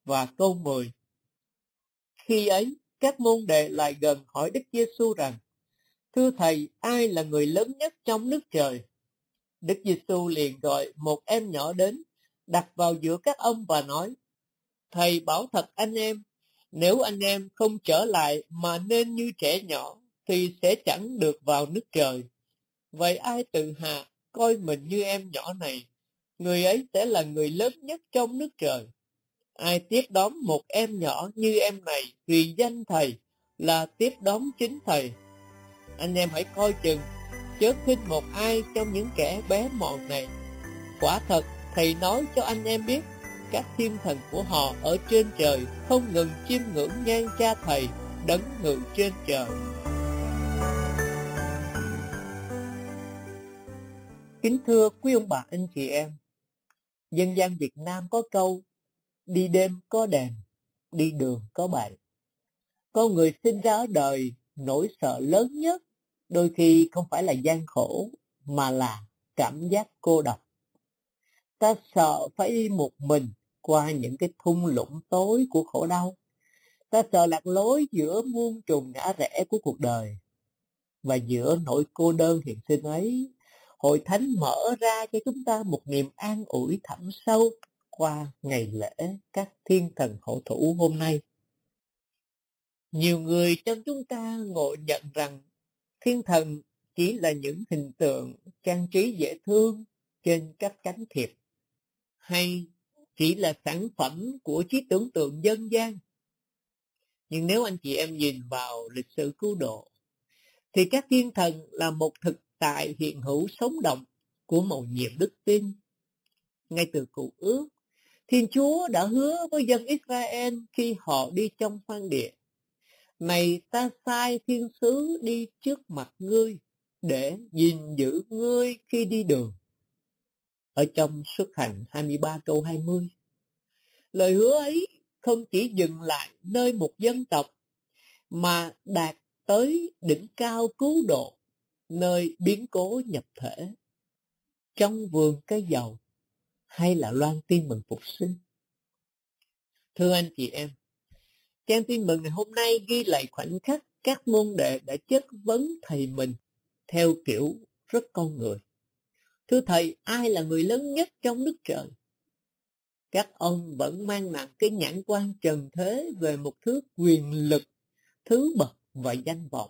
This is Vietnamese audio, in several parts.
Và câu 10. Khi ấy, các môn đệ lại gần hỏi Đức Giêsu rằng: Thưa Thầy, ai là người lớn nhất trong nước trời? Đức Giêsu liền gọi một em nhỏ đến, đặt vào giữa các ông và nói: Thầy bảo thật anh em, nếu anh em không trở lại mà nên như trẻ nhỏ, thì sẽ chẳng được vào nước trời. Vậy ai tự hạ coi mình như em nhỏ này, người ấy sẽ là người lớn nhất trong nước trời. Ai tiếp đón một em nhỏ như em này vì danh Thầy, là tiếp đón chính Thầy. Anh em hãy coi chừng, chớ khinh một ai trong những kẻ bé mọn này. Quả thật, Thầy nói cho anh em biết, các thiên thần của họ ở trên trời không ngừng chiêm ngưỡng nhan Cha Thầy đấng ngự trên trời. Kính thưa quý ông bà anh chị em, dân gian Việt Nam có câu: đi đêm có đèn, đi đường có bầy. Con người sinh ra ở đời, nỗi sợ lớn nhất đôi khi không phải là gian khổ, mà là cảm giác cô độc. Ta sợ phải đi một mình qua những cái thung lũng tối của khổ đau. Ta sợ lạc lối giữa muôn trùng ngã rẽ của cuộc đời. Và giữa nỗi cô đơn hiện sinh ấy, Hội Thánh mở ra cho chúng ta một niềm an ủi thẳm sâu qua ngày lễ các thiên thần hộ thủ hôm nay. Nhiều người trong chúng ta ngộ nhận rằng thiên thần chỉ là những hình tượng trang trí dễ thương trên các cánh thiệp, hay chỉ là sản phẩm của trí tưởng tượng dân gian. Nhưng nếu anh chị em nhìn vào lịch sử cứu độ, thì các thiên thần là một thực tại hiện hữu sống động của mầu nhiệm đức tin. Ngay từ Cựu Ước, Thiên Chúa đã hứa với dân Israel khi họ đi trong hoang địa: Này, ta sai thiên sứ đi trước mặt ngươi để gìn giữ ngươi khi đi đường. Ở trong Xuất Hành 23 câu 20. Lời hứa ấy không chỉ dừng lại nơi một dân tộc, mà đạt tới đỉnh cao cứu độ, nơi biến cố nhập thể, trong vườn cây dầu, hay là loan tin mừng phục sinh. Thưa anh chị em, trang tin mừng ngày hôm nay ghi lại khoảnh khắc các môn đệ đã chất vấn thầy mình theo kiểu rất con người. Thưa Thầy, ai là người lớn nhất trong nước trời? Các ông vẫn mang nặng cái nhãn quan trần thế về một thứ quyền lực, thứ bậc và danh vọng.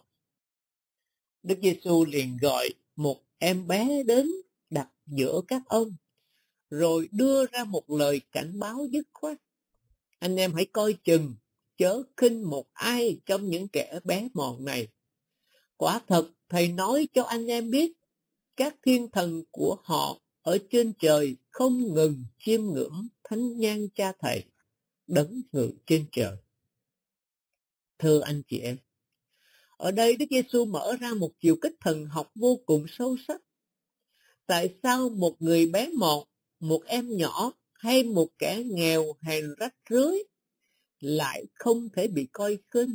Đức Giêsu liền gọi một em bé đến đặt giữa các ông, rồi đưa ra một lời cảnh báo dứt khoát: Anh em hãy coi chừng, chớ khinh một ai trong những kẻ bé mọn này. Quả thật, Thầy nói cho anh em biết, các thiên thần của họ ở trên trời không ngừng chiêm ngưỡng thánh nhan Cha Thầy đấng ngự trên trời. Thưa anh chị em, ở đây Đức Giêsu mở ra một chiều kích thần học vô cùng sâu sắc. Tại sao một người bé mọn, một em nhỏ hay một kẻ nghèo hèn rách rưới lại không thể bị coi khinh?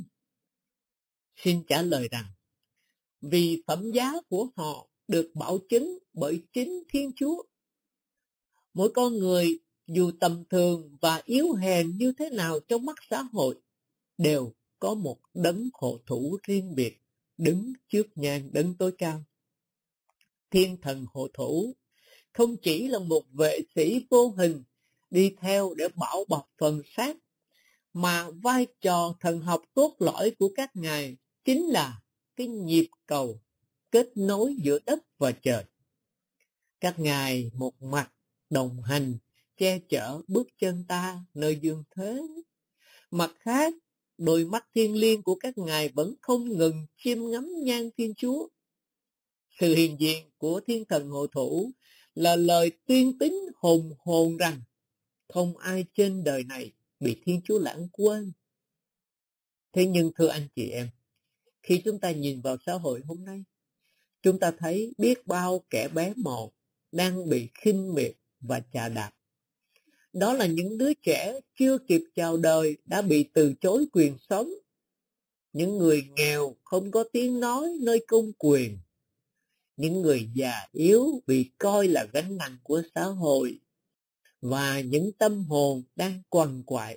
Xin trả lời rằng, vì phẩm giá của họ được bảo chứng bởi chính Thiên Chúa. Mỗi con người, dù tầm thường và yếu hèn như thế nào trong mắt xã hội, đều có một đấng hộ thủ riêng biệt, đứng trước nhan đấng tối cao. Thiên thần hộ thủ không chỉ là một vệ sĩ vô hình đi theo để bảo bọc phần xác, mà vai trò thần học cốt lõi của các ngài chính là cái nhịp cầu kết nối giữa đất và trời. Các ngài một mặt đồng hành, che chở bước chân ta nơi dương thế, mặt khác, đôi mắt thiêng liêng của các ngài vẫn không ngừng chiêm ngắm nhan Thiên Chúa. Sự hiện diện của thiên thần hộ thủ là lời tuyên tín hùng hồn rằng không ai trên đời này bị Thiên Chúa lãng quên. Thế nhưng thưa anh chị em, khi chúng ta nhìn vào xã hội hôm nay, chúng ta thấy biết bao kẻ bé mọn đang bị khinh miệt và chà đạp. Đó là những đứa trẻ chưa kịp chào đời đã bị từ chối quyền sống, những người nghèo không có tiếng nói nơi công quyền, những người già yếu bị coi là gánh nặng của xã hội, và những tâm hồn đang quằn quại